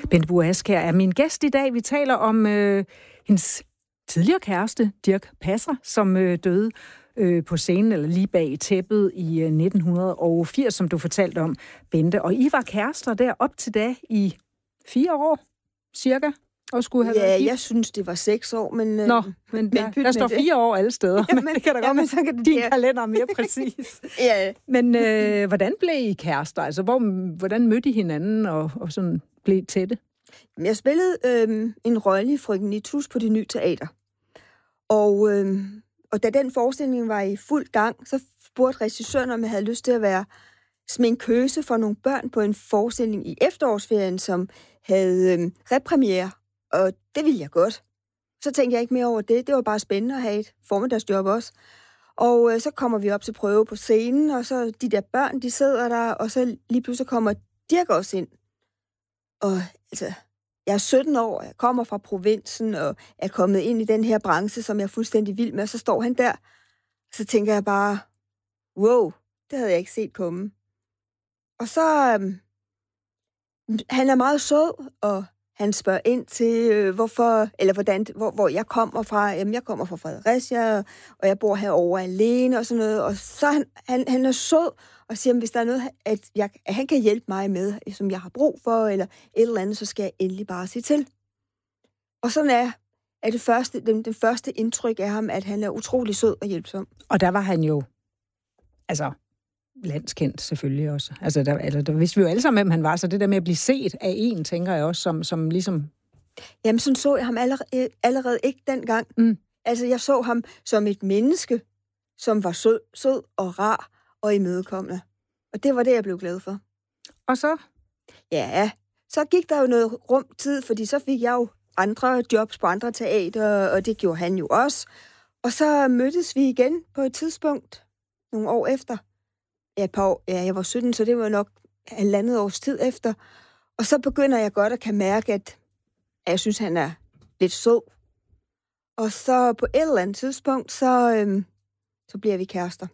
Bente Burg Askjær er min gæst i dag. Vi taler om hendes tidligere kæreste, Dirch Passer, som døde på scenen, eller lige bag tæppet i 1980, som du fortalte om, Bente. Og I var kærester der op til da i 4 år, cirka? Og skulle have været gift. Jeg synes, det var 6 år, men... men der står 4 år alle steder. Jamen, men det kan da godt være, så kan din kalender er mere præcis. Ja. Men hvordan blev I kærester? Altså, hvordan mødte I hinanden og sådan blev tætte? Jeg spillede en rolle i Frøken Nitus på Det Nye Teater. Og da den forestilling var i fuld gang, så spurgte regissøren, om jeg havde lyst til at være sminkøse for nogle børn på en forestilling i efterårsferien, som havde repremiere. Og det ville jeg godt. Så tænkte jeg ikke mere over det. Det var bare spændende at have et formiddagsjob også. Og så kommer vi op til prøve på scenen, og så de der børn, de sidder der, og så lige pludselig kommer Dirch også ind. Og altså, jeg er 17 år, jeg kommer fra provinsen, og er kommet ind i den her branche, som jeg er fuldstændig vild med, og så står han der. Så tænker jeg bare, wow, det havde jeg ikke set komme. Og så, han er meget sød, og han spørger ind til, hvor jeg kommer fra. Jamen, jeg kommer fra Fredericia, og jeg bor herovre alene og sådan noget. Og så han er sød og siger, hvis der er noget, at han kan hjælpe mig med, som jeg har brug for, eller et eller andet, så skal jeg endelig bare sige til. Og sådan er det første indtryk af ham, at han er utrolig sød og hjælpsom. Og der var han jo, altså, landskendt selvfølgelig også. Altså, der vidste vi jo alle sammen, hvem han var, så det der med at blive set af en, tænker jeg også, som ligesom... Jamen, sådan så jeg ham allerede ikke dengang. Altså, jeg så ham som et menneske, som var sød og rar og imødekommende. Og det var det, jeg blev glad for. Og så? Ja, så gik der jo noget tid, fordi så fik jeg jo andre jobs på andre teater, og det gjorde han jo også. Og så mødtes vi igen på et tidspunkt, nogle år efter. Jeg var 17, så det var nok 1,5 års tid efter. Og så begynder jeg godt at kan mærke, at jeg synes, han er lidt sød. Og så på et eller andet tidspunkt, så bliver vi kærester.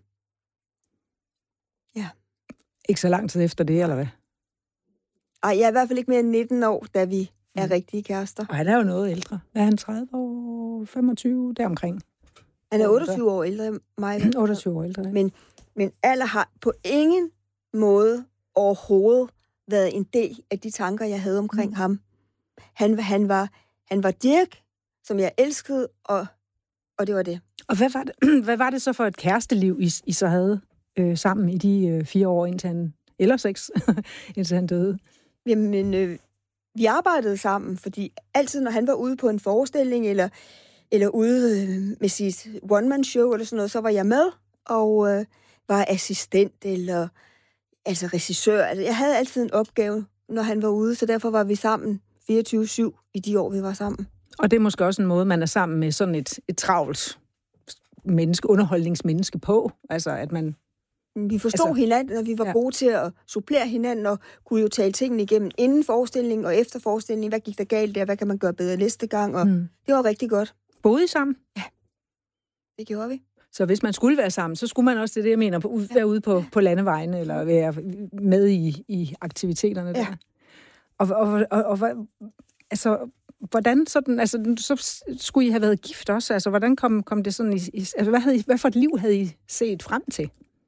Ja. Ikke så lang tid efter det, eller hvad? Ej, jeg er i hvert fald ikke mere end 19 år, da vi er rigtige kærester. Og han er jo noget ældre. Er han 30 år, 25, deromkring? Han er 28 år ældre end mig. 28 år ældre, ja. Men alder har på ingen måde overhovedet været en del af de tanker, jeg havde omkring ham. Han var Dirch, som jeg elskede, og det var det. Og hvad var det så for et kæresteliv, I så havde sammen i de 4 år, indtil han, eller 6, indtil han døde? Jamen, vi arbejdede sammen, fordi altid, når han var ude på en forestilling, eller ude med sit one-man-show, eller sådan noget, så var jeg med, og var assistent, eller altså regissør. Altså, jeg havde altid en opgave, når han var ude, så derfor var vi sammen 24/7 i de år, vi var sammen. Og det er måske også en måde, man er sammen med sådan et travlt underholdningsmenneske på, altså at man... Vi forstod hinanden, og vi var gode til at supplere hinanden, og kunne jo tale tingene igennem inden forestillingen og efter forestillingen. Hvad gik der galt der? Hvad kan man gøre bedre næste gang? Og det var rigtig godt. Boede I sammen? Ja, det gjorde vi. Så hvis man skulle være sammen, så skulle man også, det jeg mener, være ude på landevejene, eller være med i aktiviteterne der. Og altså, hvordan sådan, altså, så skulle I have været gift også? Altså, hvordan kom det sådan altså, hvad for et liv havde I set frem til?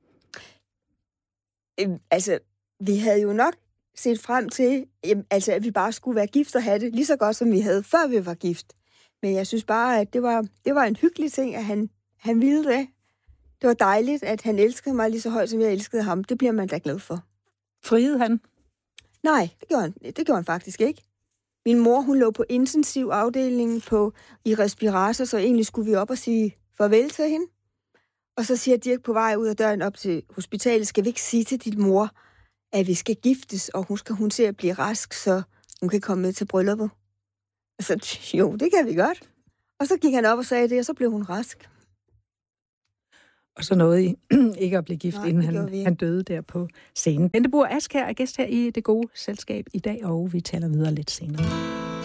Altså, vi havde jo nok set frem til, at vi bare skulle være gift og have det lige så godt, som vi havde, før vi var gift. Men jeg synes bare, at det var en hyggelig ting, at han ville det. Det var dejligt, at han elskede mig lige så højt, som jeg elskede ham. Det bliver man da glad for. Friede han? Nej, det gjorde han faktisk ikke. Min mor, hun lå på intensiv afdeling i respirator, så egentlig skulle vi op og sige farvel til hende. Og så siger Dirch på vej ud af døren op til hospitalet, skal vi ikke sige til dit mor, at vi skal giftes, og hun ser at blive rask, så hun kan komme med til brylluppet. Og så, jo, det kan vi godt. Og så gik han op og sagde det, og så blev hun rask. Og så nåede I ikke at blive gift, inden han døde der på scenen. Bente Burg Askjær er gæst her i Det Gode Selskab i dag, og vi taler videre lidt senere.